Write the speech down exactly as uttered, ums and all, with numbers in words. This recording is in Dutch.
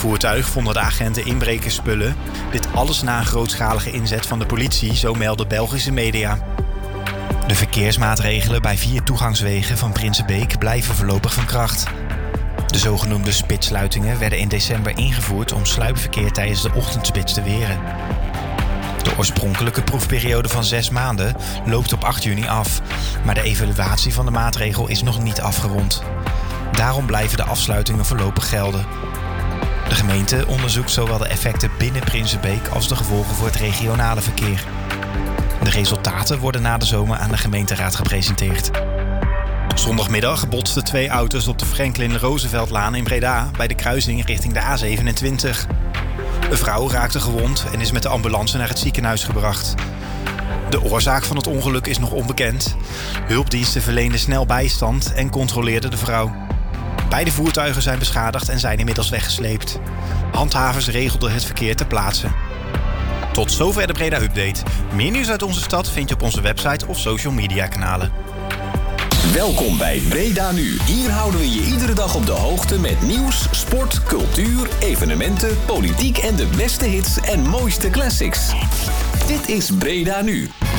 voertuig vonden de agenten inbrekersspullen. Dit alles na een grootschalige inzet van de politie, zo melden Belgische media. De verkeersmaatregelen bij vier toegangswegen van Prinsenbeek blijven voorlopig van kracht. De zogenoemde spitssluitingen werden in december ingevoerd om sluipverkeer tijdens de ochtendspits te weren. De oorspronkelijke proefperiode van zes maanden loopt op acht juni af, maar de evaluatie van de maatregel is nog niet afgerond. Daarom blijven de afsluitingen voorlopig gelden. De gemeente onderzoekt zowel de effecten binnen Prinsenbeek als de gevolgen voor het regionale verkeer. De resultaten worden na de zomer aan de gemeenteraad gepresenteerd. Zondagmiddag botsten twee auto's op de Franklin Rooseveltlaan in Breda bij de kruising richting de A zevenentwintig. Een vrouw raakte gewond en is met de ambulance naar het ziekenhuis gebracht. De oorzaak van het ongeluk is nog onbekend. Hulpdiensten verleenden snel bijstand en controleerden de vrouw. Beide voertuigen zijn beschadigd en zijn inmiddels weggesleept. Handhavers regelden het verkeer ter plaatse. Tot zover de Breda Update. Meer nieuws uit onze stad vind je op onze website of social media kanalen. Welkom bij Breda Nu. Hier houden we je iedere dag op de hoogte met nieuws, sport, cultuur, evenementen, politiek en de beste hits en mooiste classics. Dit is Breda Nu.